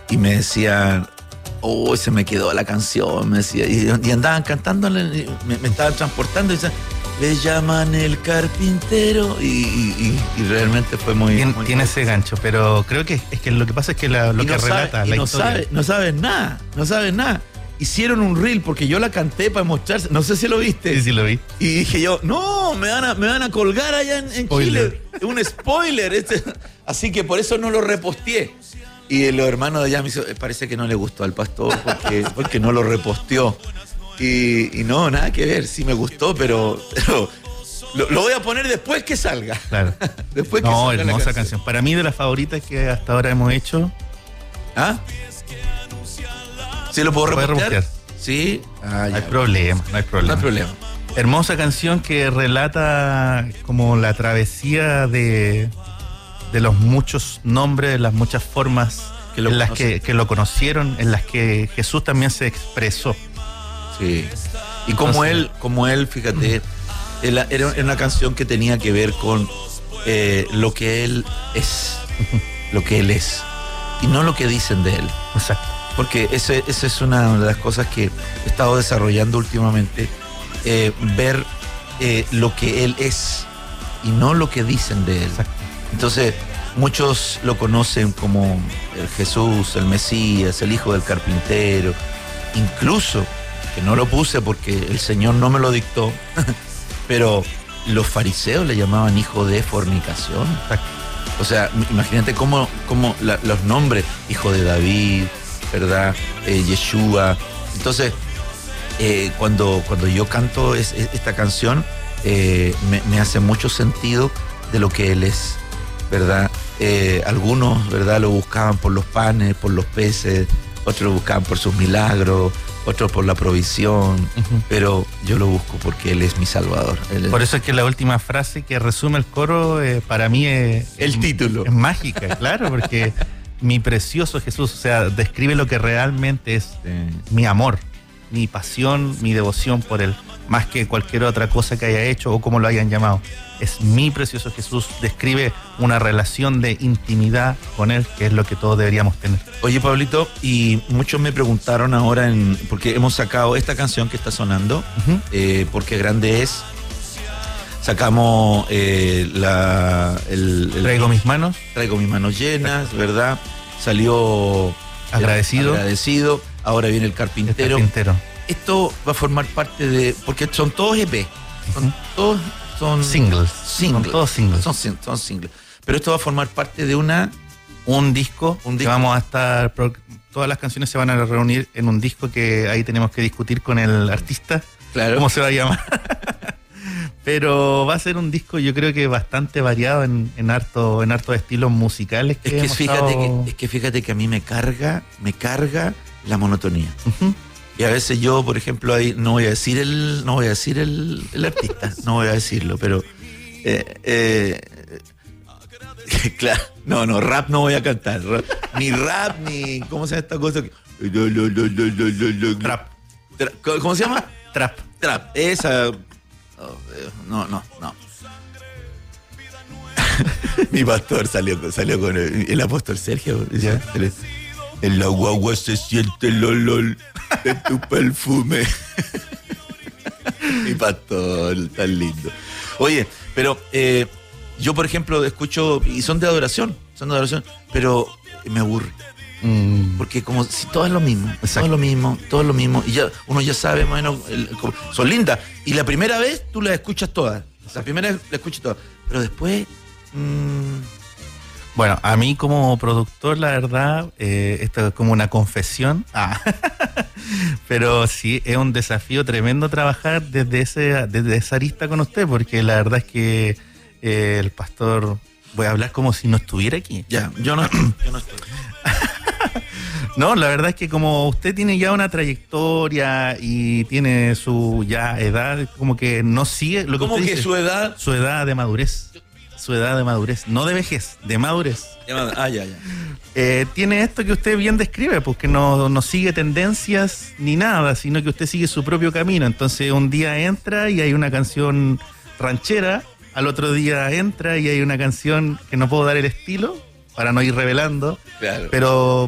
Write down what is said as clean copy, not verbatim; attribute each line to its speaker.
Speaker 1: y me decían, oh, se me quedó la canción, me decía, y andaban cantándole, me estaban transportando y decían, le llaman el carpintero y realmente fue muy...
Speaker 2: Tiene ese gancho, pero creo que es que lo que pasa es que lo que relata la historia...
Speaker 1: No sabes nada. Hicieron un reel porque yo la canté para mostrarse, no sé si lo viste.
Speaker 2: Sí, lo vi.
Speaker 1: Y dije yo, no, me van a colgar allá en Chile. Un spoiler. Así que por eso no lo reposteé. Y los hermanos de allá me dicen, parece que no le gustó al pastor porque no lo reposteó. Y no, nada que ver, sí me gustó, pero lo voy a poner después que salga.
Speaker 2: Claro.
Speaker 1: Después que salga
Speaker 2: hermosa canción. Para mí, de las favoritas que hasta ahora hemos hecho.
Speaker 1: ¿Ah? ¿Sí lo puedo repostear?
Speaker 2: Sí.
Speaker 1: No hay
Speaker 2: problema. Hermosa canción que relata como la travesía de los muchos nombres, las muchas formas en las que lo conocieron, en las que Jesús también se expresó.
Speaker 1: Sí. Y como él, fíjate, era una canción que tenía que ver con lo que él es, lo que él es, y no lo que dicen de él.
Speaker 2: Exacto.
Speaker 1: Porque esa es una de las cosas que he estado desarrollando últimamente, ver lo que él es y no lo que dicen de él.
Speaker 2: Exacto.
Speaker 1: Entonces, muchos lo conocen como el Jesús, el Mesías, el hijo del carpintero, incluso, que no lo puse porque el Señor no me lo dictó, pero los fariseos le llamaban hijo de fornicación.
Speaker 2: Exacto.
Speaker 1: O sea, imagínate cómo los nombres, hijo de David, ¿verdad? Yeshua. Entonces, cuando yo canto esta canción, me hace mucho sentido de lo que él es, ¿verdad? Algunos, ¿verdad?, lo buscaban por los panes, por los peces, otros lo buscaban por sus milagros, otros por la provisión, pero yo lo busco porque él es mi Salvador.
Speaker 2: Por eso es que la última frase que resume el coro, para mí
Speaker 1: el título.
Speaker 2: Es mágica, claro, porque mi precioso Jesús, o sea, describe lo que realmente es mi amor, mi pasión, mi devoción por él, más que cualquier otra cosa que haya hecho o como lo hayan llamado. Es mi precioso Jesús, describe una relación de intimidad con él, que es lo que todos deberíamos tener.
Speaker 1: Oye, Pablito, y muchos me preguntaron ahora, porque hemos sacado esta canción que está sonando, porque grande es. Sacamos
Speaker 2: Traigo mis manos
Speaker 1: llenas, ¿verdad? Salió agradecido. Ahora viene el carpintero. Esto va a formar parte de, porque son todos EP, son
Speaker 2: singles.
Speaker 1: Son todos singles. Son singles. Pero esto va a formar parte de un disco
Speaker 2: que vamos a estar, todas las canciones se van a reunir en un disco que ahí tenemos que discutir con el artista,
Speaker 1: claro,
Speaker 2: cómo se va a llamar. Pero va a ser un disco, yo creo que bastante variado en harto estilos musicales.
Speaker 1: Es que fíjate que a mí me carga la monotonía. Y a veces yo, por ejemplo, ahí no voy a decir el artista, no voy a decirlo, pero claro, no, rap no voy a cantar. Ni rap, ni ¿cómo se llama esta cosa?
Speaker 2: Trap.
Speaker 1: ¿Cómo se llama?
Speaker 2: Trap.
Speaker 1: Esa. No. Mi pastor salió con el apóstol Sergio. ¿Ya? En la guagua se siente el olor de tu perfume. Mi pastor, tan lindo. Oye, pero yo, por ejemplo, escucho, y son de adoración, pero me aburre. Porque como si todo es lo mismo, todo es lo mismo, y ya uno ya sabe más o menos, son lindas, y la primera vez tú las escuchas todas, pero después...
Speaker 2: Bueno, a mí como productor, la verdad, esto es como una confesión, pero sí, es un desafío tremendo trabajar desde esa arista con usted, porque la verdad es que el pastor, voy a hablar como si no estuviera aquí.
Speaker 1: Ya, yo no estoy.
Speaker 2: No, la verdad es que como usted tiene ya una trayectoria y tiene su ya edad, como que no sigue lo que
Speaker 1: ¿Cómo
Speaker 2: usted
Speaker 1: que
Speaker 2: dice,
Speaker 1: su edad?
Speaker 2: Su edad de madurez. Su edad de madurez, no de vejez, de madurez.
Speaker 1: Ya.
Speaker 2: Tiene esto que usted bien describe, pues que no sigue tendencias ni nada, sino que usted sigue su propio camino. Entonces un día entra y hay una canción ranchera, al otro día entra y hay una canción que no puedo dar el estilo para no ir revelando,
Speaker 1: claro,
Speaker 2: pero